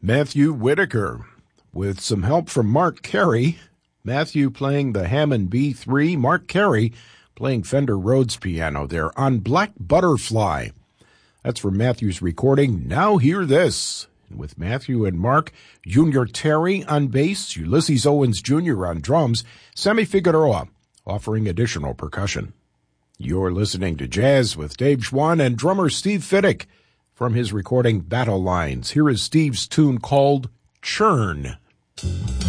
Matthew Whitaker, with some help from Mark Carey. Matthew playing the Hammond B3, Mark Carey playing Fender Rhodes piano there on Black Butterfly. That's from Matthew's recording, Now Hear This. And with Matthew and Mark, Junior Terry on bass, Ulysses Owens Jr. on drums, Sammy Figueroa offering additional percussion. You're listening to Jazz with Dave Schwann and drummer Steve Fiddick from his recording Battle Lines. Here is Steve's tune called Churn.